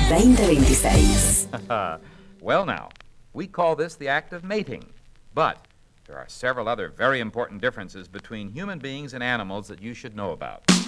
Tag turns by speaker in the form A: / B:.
A: 2026.
B: Well now, we call this the act of mating, but there are several other very important differences between human beings and animals that you should know about.